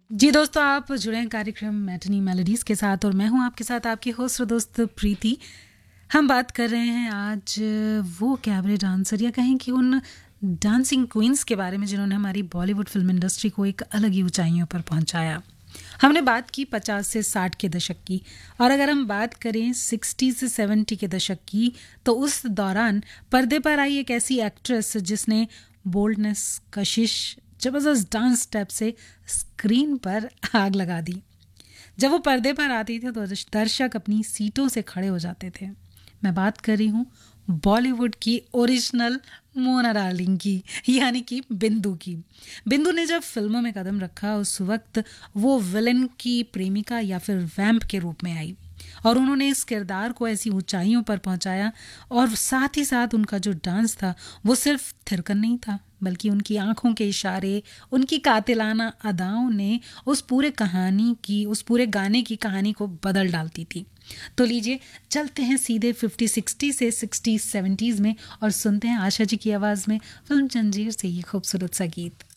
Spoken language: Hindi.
जी दोस्तों, आप जुड़े हैं कार्यक्रम मैटिनी मेलोडीज़ के साथ और मैं हूं आपके साथ आपकी होस्ट और दोस्त प्रीति। हम बात कर रहे हैं आज वो कैबरे डांसर या कहें कि उन डांसिंग क्वींस के बारे में जिन्होंने हमारी बॉलीवुड फिल्म इंडस्ट्री को एक अलग ही ऊंचाइयों पर पहुंचाया। हमने बात की 50 से 60 के दशक की, और अगर हम बात करें 60 से 70 के दशक की, तो उस दौरान पर्दे पर आई एक ऐसी एक्ट्रेस जिसने बोल्डनेस, कशिश, जबरदस्त डांस स्टेप से स्क्रीन पर आग लगा दी। जब वो पर्दे पर आती थी तो दर्शक अपनी सीटों से खड़े हो जाते थे। मैं बात कर रही हूँ बॉलीवुड की ओरिजिनल मोना डार्लिंग की, यानी कि बिंदु की। बिंदु ने जब फिल्मों में कदम रखा उस वक्त वो विलन की प्रेमिका या फिर वैम्प के रूप में आई, और उन्होंने इस किरदार को ऐसी ऊंचाइयों पर पहुंचाया। और साथ ही साथ उनका जो डांस था वो सिर्फ थिरकन नहीं था, बल्कि उनकी आंखों के इशारे, उनकी कातिलाना अदाओं ने उस पूरे गाने की कहानी को बदल डालती थी। तो लीजिए चलते हैं सीधे 50-60 से 60-70s में और सुनते हैं आशा जी की आवाज़ में फिल्म जंजीर से ये खूबसूरत सा गीत।